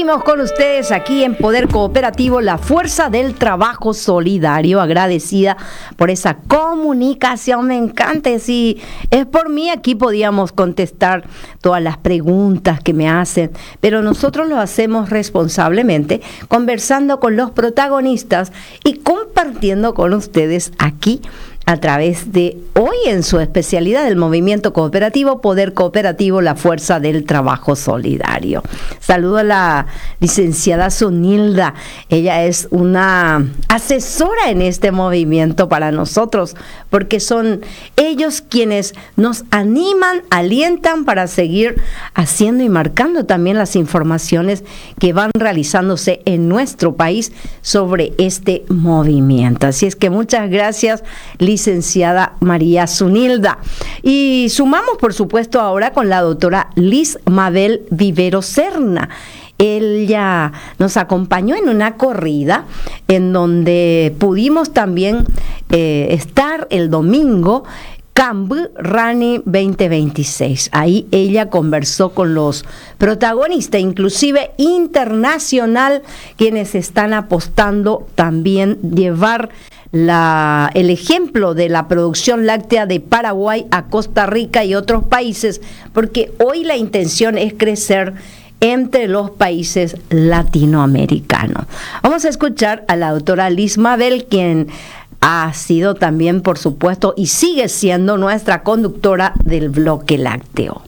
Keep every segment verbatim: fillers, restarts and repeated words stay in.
Seguimos con ustedes aquí en Poder Cooperativo, la fuerza del trabajo solidario. Agradecida por esa comunicación, me encanta. Si es por mí, aquí podíamos contestar todas las preguntas que me hacen, pero nosotros lo hacemos responsablemente, conversando con los protagonistas y compartiendo con ustedes aquí a través de hoy en su especialidad del movimiento cooperativo, Poder Cooperativo, la fuerza del trabajo solidario. Saludo a la licenciada Zunilda. Ella es una asesora en este movimiento para nosotros, porque son ellos quienes nos animan, alientan para seguir haciendo y marcando también las informaciones que van realizándose en nuestro país sobre este movimiento. Así es que muchas gracias, licenciada María Zunilda. Y sumamos, por supuesto, ahora con la doctora Liz Mabel Vivero Serna. Ella nos acompañó en una corrida en donde pudimos también eh, estar el domingo, Cambur Running veinte veintiséis. Ahí ella conversó con los protagonistas, inclusive internacional, quienes están apostando también llevar La, el ejemplo de la producción láctea de Paraguay a Costa Rica y otros países, porque hoy la intención es crecer entre los países latinoamericanos. Vamos a escuchar a la doctora Liz Mabel, quien ha sido también, por supuesto, y sigue siendo nuestra conductora del bloque lácteo.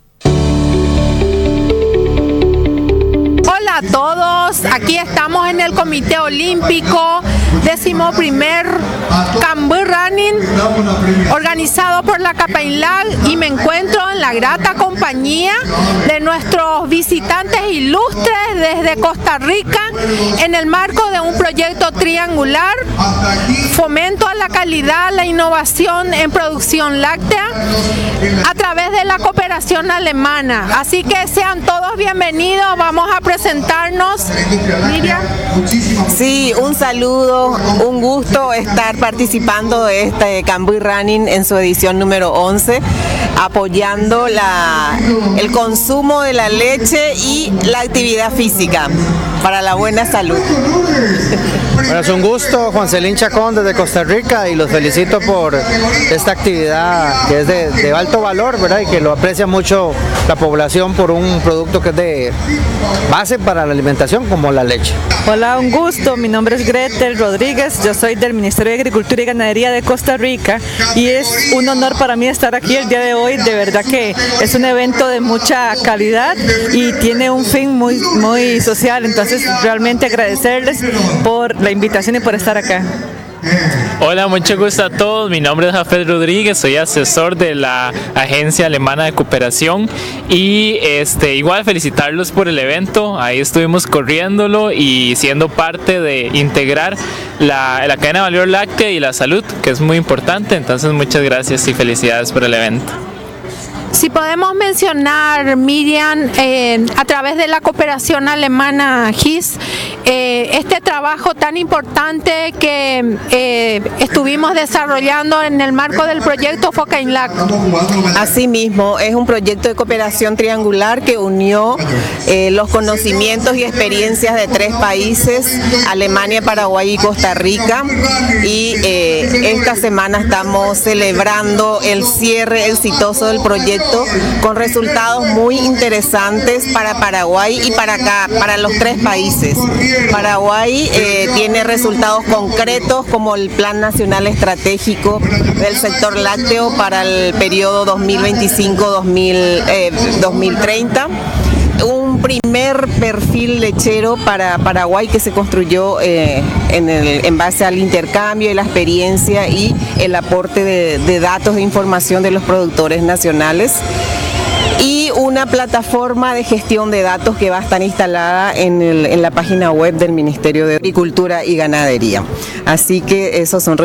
Hola a todos, aquí estamos en el Comité Olímpico, décimo primer Cambur Running, organizado por la CAPAINLAC, y me encuentro en la grata compañía de nuestros visitantes ilustres desde Costa Rica, en el marco de un proyecto triangular, fomento a la calidad, la innovación en producción láctea, a través de la cooperación alemana. Así que sean todos bienvenidos, vamos a presentarnos. Miriam. Sí, un saludo, un gusto estar participando de este Cambur Running en su edición número once, apoyando la, el consumo de la leche y la actividad física para la buena salud. Bueno, es un gusto, Juan Celín Chacón desde Costa Rica, y los felicito por esta actividad que es de, de alto valor, ¿verdad? Y que lo aprecia mucho la población por un producto que es de base para la alimentación, como la leche. Hola, un gusto, mi nombre es Gretel Rodríguez, yo soy del Ministerio de Agricultura y Ganadería de Costa Rica, y es un honor para mí estar aquí el día de hoy. De verdad que es un evento de mucha calidad y tiene un fin muy, muy social, entonces realmente agradecerles por la invitación y por estar acá. Hola, mucho gusto a todos. Mi nombre es Jafet Rodríguez, soy asesor de la Agencia Alemana de Cooperación, y este igual felicitarlos por el evento. Ahí estuvimos corriéndolo y siendo parte de integrar la, la cadena de valor láctea y la salud, que es muy importante. Entonces, muchas gracias y felicidades por el evento. Si podemos mencionar, Miriam, eh, a través de la cooperación alemana G I S, eh, este trabajo tan importante que eh, estuvimos desarrollando en el marco del proyecto FOCAINLAC. Asimismo, es un proyecto de cooperación triangular que unió eh, los conocimientos y experiencias de tres países, Alemania, Paraguay y Costa Rica, y eh, esta semana estamos celebrando el cierre exitoso del proyecto, con resultados muy interesantes para Paraguay y para acá, para los tres países. Paraguay eh, tiene resultados concretos como el Plan Nacional Estratégico del Sector Lácteo para el periodo dos mil veinticinco a dos mil treinta. Un primer perfil lechero para Paraguay que se construyó eh, en, el, en base al intercambio y la experiencia y el aporte de, de datos e información de los productores nacionales, y una plataforma de gestión de datos que va a estar instalada en, el, en la página web del Ministerio de Agricultura y Ganadería. Así que esos son